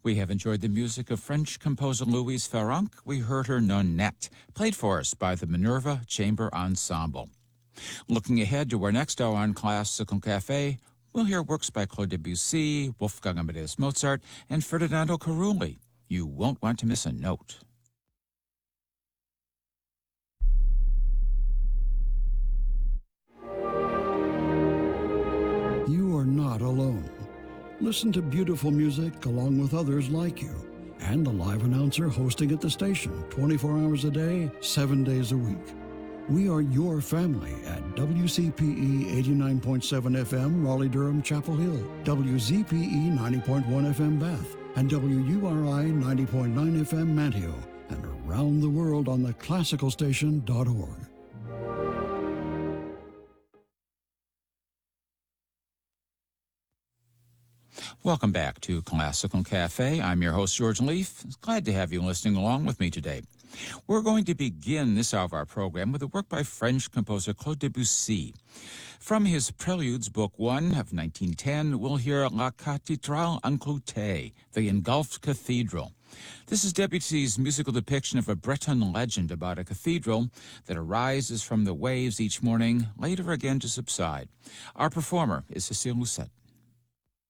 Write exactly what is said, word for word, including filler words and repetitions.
We have enjoyed the music of French composer Louise Farrenc. We heard her Nonette, played for us by the Minerva Chamber Ensemble. Looking ahead to our next hour on Classical Cafe, we'll hear works by Claude Debussy, Wolfgang Amadeus Mozart, and Ferdinando Carulli. You won't want to miss a note. You are not alone. Listen to beautiful music along with others like you, and a live announcer hosting at the station twenty-four hours a day, seven days a week. We are your family at W C P E eighty-nine point seven F M Raleigh-Durham Chapel Hill, W Z P E ninety point one F M Bath, and W U R I ninety point nine F M Manteo, and around the world on the classical station dot org. Welcome back to Classical Cafe. I'm your host, George Leaf. Glad to have you listening along with me today. We're going to begin this hour of our program with a work by French composer Claude Debussy. From his Preludes, Book One of nineteen ten, we'll hear La Cathédrale Encloutée, the Engulfed Cathedral. This is Debussy's musical depiction of a Breton legend about a cathedral that arises from the waves each morning, later again to subside. Our performer is Cécile Lucet.